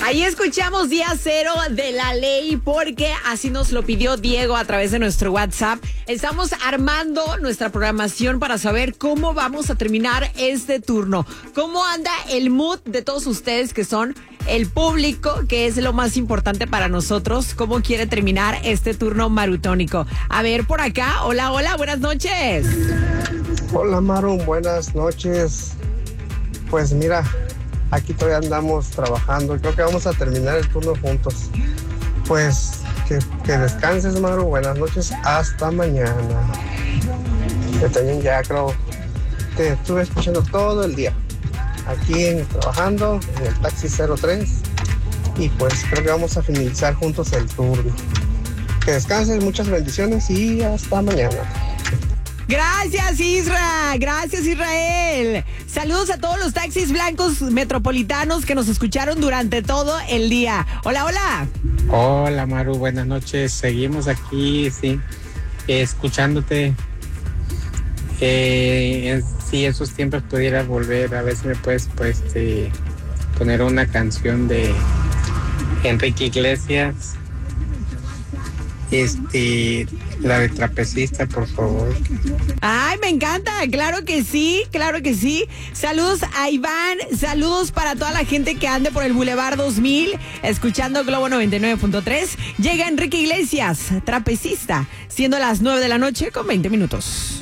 Ahí escuchamos Día Cero de La Ley porque así nos lo pidió Diego a través de nuestro WhatsApp. Estamos armando nuestra programación para saber cómo vamos a terminar este turno. ¿Cómo anda el mood de todos ustedes que son el público, que es lo más importante para nosotros? ¿Cómo quiere terminar este turno marutónico? A ver, por acá. Hola, buenas noches. Hola, Maru, buenas noches. Pues mira, aquí todavía andamos trabajando. Creo que vamos a terminar el turno juntos. Pues que descanses, Maru. Buenas noches. Hasta mañana. Yo también ya creo te estuve escuchando todo el día. Aquí trabajando en el taxi 03. Y pues creo que vamos a finalizar juntos el turno. Que descanses, muchas bendiciones y hasta mañana. Gracias, Israel. Saludos a todos los taxis blancos metropolitanos que nos escucharon durante todo el día. Hola. Hola, Maru, buenas noches. Seguimos aquí, sí, escuchándote. Si esos tiempos pudiera volver, a ver si me puedes poner una canción de Enrique Iglesias. La de Trapecista, por favor. Ay, me encanta, claro que sí. Saludos a Iván, saludos para toda la gente que ande por el Boulevard 2000, escuchando Globo 99.3. Llega Enrique Iglesias, Trapecista, siendo las 9 de la noche con 20 minutos.